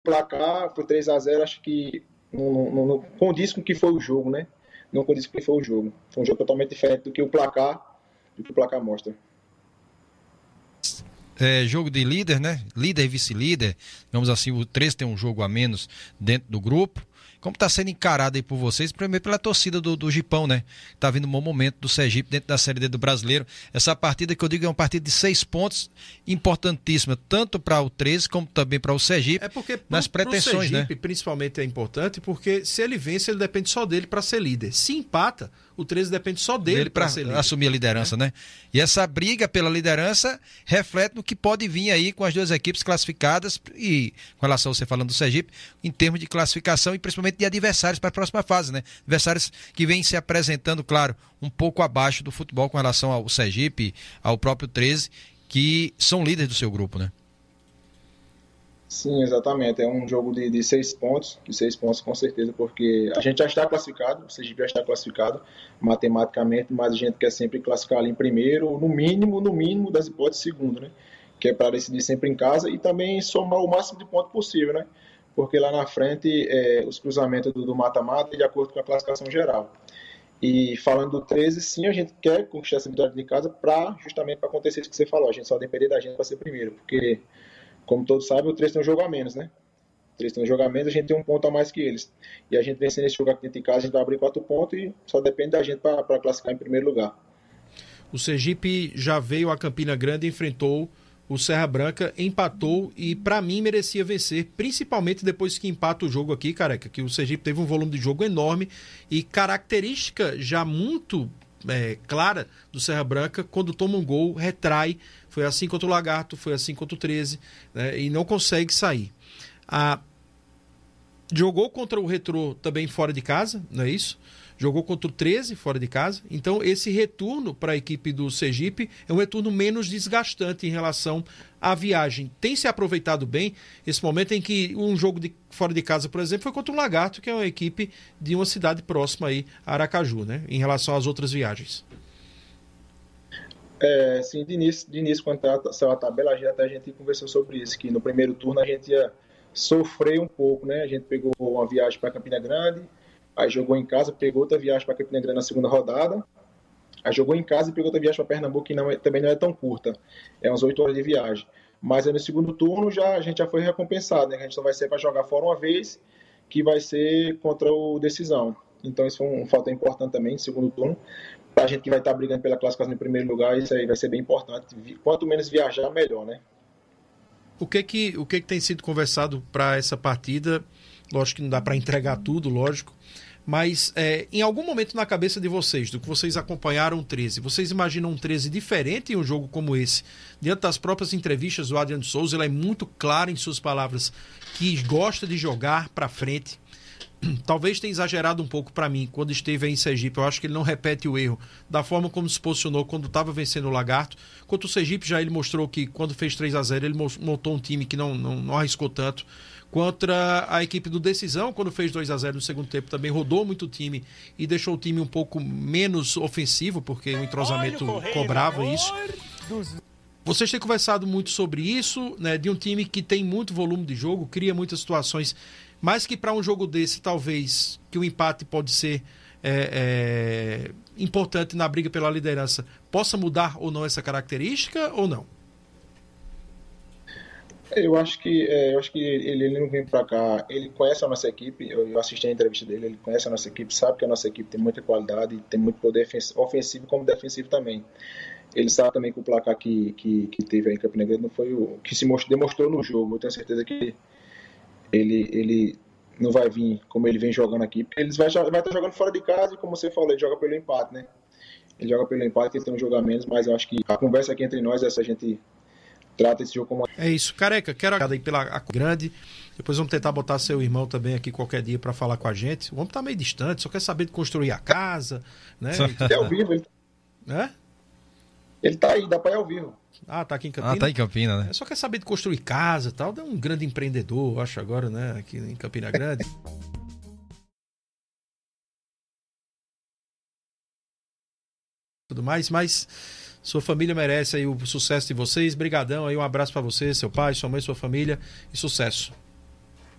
placar foi 3-0, acho que não condiz com o que foi o jogo, né? Não condiz com o que foi o jogo. Foi um jogo totalmente diferente do que o placar mostra. Jogo de líder, né? Líder e vice-líder. Digamos assim, o 13 tem um jogo a menos dentro do grupo. Como está sendo encarado aí por vocês, primeiro pela torcida do Gipão, né? Está vindo um bom momento do Sergipe dentro da Série D do Brasileiro. Essa partida que eu digo é uma partida de 6 pontos, importantíssima, tanto para o 13 como também para o Sergipe. É porque nas pretensões, pro Sergipe, né? Principalmente é importante, porque se ele vence, ele depende só dele para ser líder. Se empata, o 13 depende só dele para ser líder. Assumir a liderança, né? E essa briga pela liderança reflete no que pode vir aí com as duas equipes classificadas e com relação a você falando do Sergipe, em termos de classificação e principalmente de adversários para a próxima fase, né? Adversários que vêm se apresentando, claro, um pouco abaixo do futebol com relação ao Sergipe, ao próprio 13, que são líderes do seu grupo, né? Sim, exatamente. É um jogo de 6 pontos, de 6 pontos com certeza, porque a gente já está classificado, o Sergipe já está classificado matematicamente, mas a gente quer sempre classificar ali em primeiro, no mínimo das hipóteses, segundo, né? Que é para decidir sempre em casa e também somar o máximo de pontos possível, né? Porque lá na frente, os cruzamentos do mata-mata é de acordo com a classificação geral. E falando do 13, sim, a gente quer conquistar essa vitória de casa justamente para acontecer isso que você falou, a gente só depender da gente para ser primeiro, porque como todos sabem, o 3 tem um jogo a menos, né? O 3 tem um jogo a menos, a gente tem um ponto a mais que eles. E a gente vencendo esse jogo aqui dentro de casa, a gente vai abrir 4 pontos e só depende da gente para classificar em primeiro lugar. O Sergipe já veio a Campina Grande, enfrentou o Serra Branca, empatou e para mim merecia vencer, principalmente depois que empata o jogo aqui, Careca, que o Sergipe teve um volume de jogo enorme e característica já muito clara do Serra Branca, quando toma um gol, retrai. Foi assim contra o Lagarto, foi assim contra o 13, né, e não consegue sair. Jogou contra o Retrô também fora de casa, não é isso? Jogou contra o 13 fora de casa. Então esse retorno para a equipe do Sergipe é um retorno menos desgastante em relação à viagem. Tem se aproveitado bem esse momento em que um jogo fora de casa, por exemplo, foi contra o Lagarto, que é uma equipe de uma cidade próxima aí, Aracaju, né, em relação às outras viagens. Sim, de início, quando saiu a tabela, a gente conversou sobre isso, que no primeiro turno a gente ia sofrer um pouco, né? A gente pegou uma viagem para Campina Grande, aí jogou em casa, pegou outra viagem para Campina Grande na segunda rodada, aí jogou em casa e pegou outra viagem para Pernambuco, que também não é tão curta, é umas 8 horas de viagem. Mas aí no segundo turno a gente já foi recompensado, né? A gente só vai ser para jogar fora uma vez, que vai ser contra o Decisão. Então isso foi um fator importante também, no segundo turno. Para a gente que vai estar brigando pela classificação em primeiro lugar, isso aí vai ser bem importante. Quanto menos viajar, melhor, né? O que tem sido conversado para essa partida? Lógico que não dá para entregar tudo, lógico. Mas em algum momento na cabeça de vocês, do que vocês acompanharam o 13, vocês imaginam um 13 diferente em um jogo como esse? Diante das próprias entrevistas do Adriano Souza, ele é muito claro em suas palavras que gosta de jogar para frente. Talvez tenha exagerado um pouco para mim quando esteve aí em Sergipe. Eu acho que ele não repete o erro da forma como se posicionou quando estava vencendo o Lagarto. Quanto o Sergipe, já ele mostrou que quando fez 3-0 ele montou um time que não arriscou tanto. Contra a equipe do Decisão, quando fez 2-0 no segundo tempo, também rodou muito o time e deixou o time um pouco menos ofensivo, porque o entrosamento cobrava isso. Vocês têm conversado muito sobre isso, né, de um time que tem muito volume de jogo, cria muitas situações, mas que para um jogo desse, talvez, que o empate pode ser importante na briga pela liderança, possa mudar ou não essa característica, ou não? Eu acho que ele não vem para cá, ele conhece a nossa equipe, eu assisti a entrevista dele, ele conhece a nossa equipe, sabe que a nossa equipe tem muita qualidade, tem muito poder ofensivo como defensivo também. Ele sabe também que o placar que teve aí em Campina Grande não foi o que demonstrou no jogo. Eu tenho certeza que ele não vai vir como ele vem jogando aqui, porque ele vai estar jogando fora de casa e, como você falou, ele joga pelo empate, né? Ele joga pelo empate, ele tem um jogo a menos, mas eu acho que a conversa aqui entre nós é essa, a gente trata esse jogo como... É isso, Careca, quero agradecer aí pela grande. Depois vamos tentar botar seu irmão também aqui qualquer dia para falar com a gente. O homem tá meio distante, só quer saber de construir a casa, né? É ao vivo, ele... Ele tá aí, dá pra ir ao vivo. Ah, tá aqui em Campina? Ah, tá em Campina, né? Só quer saber de construir casa e tal. É um grande empreendedor, acho, agora, né? Aqui em Campina Grande. Tudo mais, mas sua família merece aí o sucesso de vocês. Brigadão aí, um abraço pra você, seu pai, sua mãe, sua família e sucesso.